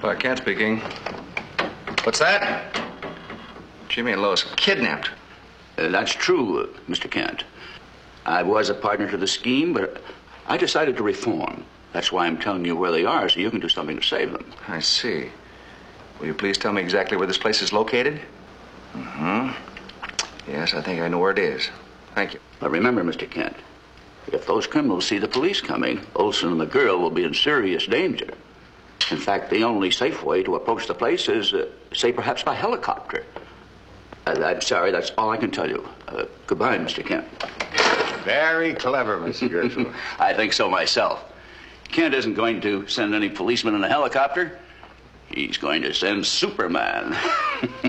Clark Kent speaking. What's that? Jimmy and Lois kidnapped. That's true, Mr. Kent. I was a partner to the scheme, but I decided to reform. That's why I'm telling you where they are, so you can do something to save them. I see. Will you please tell me exactly where this place is located? Mm-hmm. Yes, I think I know where it is. Thank you. But remember, Mr. Kent, if those criminals see the police coming, Olson and the girl will be in serious danger. In fact, the only safe way to approach the place is, say, perhaps by helicopter. I'm sorry, that's all I can tell you. Goodbye, Mr. Kent. Very clever, Mr. Gershel. I think so myself. Kent isn't going to send any policemen in a helicopter. He's going to send Superman.